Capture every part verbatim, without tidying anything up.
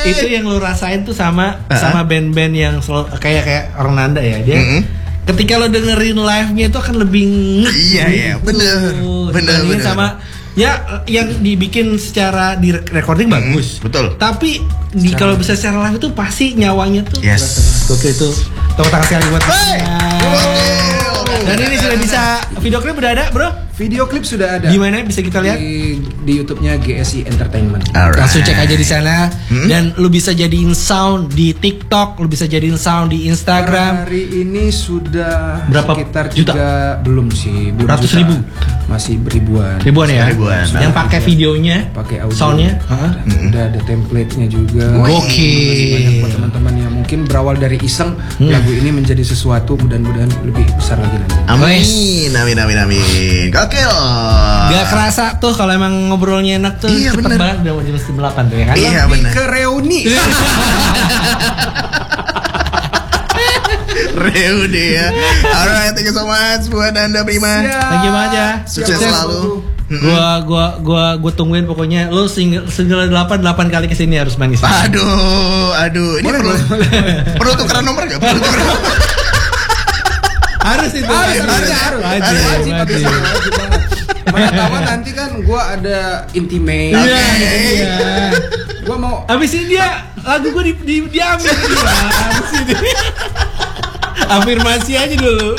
Itu yang lu rasain tuh sama uh-huh. sama band-band yang selalu, kayak kayak orang Nanda ya dia. Mm-hmm. Ketika lo dengerin live-nya itu akan lebih iya iya bener bener bener sama ya yang dibikin secara di recording mm-hmm. bagus betul tapi di kalau bisa secara live itu pasti nyawanya tuh yes oke itu tepuk tangan sekali buat hey! Dan ini sudah bisa video klip udah ada bro video klip sudah ada gimana bisa kita lihat di, di YouTube-nya G S I Entertainment. Alright. Langsung cek aja di sana hmm? Dan lu bisa jadiin sound di TikTok, lu bisa jadiin sound di Instagram. Per hari ini sudah berapa sekitar juta? Juga, belum sih, belum ratus juta. ribu. Masih beribuan. Ribuan ya. Ribuan. Nah, yang pakai videonya, pakai audio, soundnya, udah, hmm. udah ada template-nya juga. Oke. Banyak buat teman-teman yang mungkin berawal dari iseng hmm. lagu ini menjadi sesuatu mudah-mudahan lebih besar lagi nanti. Amin, amin, amin, amin. Gokil. Gak kerasa tuh kalau emang ngobrolnya enak tuh iya, cepet bener. Banget udah mau jam setengah delapan tuh ya kan? Iya benar. Ke reuni. Reuni ya. Alright, thank you so much buat Nanda Prima. Thank you banget ya. Sukses selalu. Gua gua gua gua tungguin pokoknya lu single single delapan delapan kali kesini harus main di sini. Aduh, aduh. Ini boleh, perlu perlu tukeran nomor enggak? Perlu tukeran nomor. Harus itu. Harus, harus, harus. Wajib, wajib, wajib. wajib banget. Mana tahu nanti kan gue ada intimate. Iya, iya. Gue mau. Abis ini dia lagu gue di, di diambil dia. Abis ini. Afirmasi aja dulu.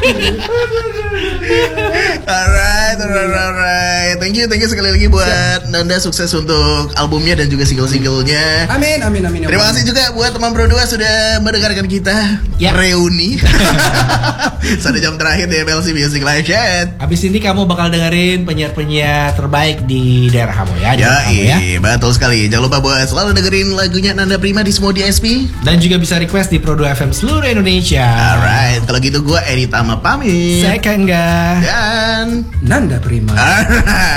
Alright, alright, alright. Thank you, thank you sekali lagi buat Nanda, sukses untuk albumnya dan juga single-singlenya. Amin, amin, amin. Terima kasih juga buat teman Pro dua sudah mendengarkan kita ya. Reuni. Sudah jam terakhir di M L C Music Live Chat. Abis ini kamu bakal dengerin penyiar-penyiar terbaik di daerah kamu ya. Ya, kamu, ya. Betul sekali. Jangan lupa buat selalu dengerin lagunya Nanda Prima di semua D S P. Dan juga bisa request di Pro dua F M seluruh Indonesia. Alright, kalau gitu gue Edi Tama pamit. Saya Kangga dan Nanda Prima. Alright.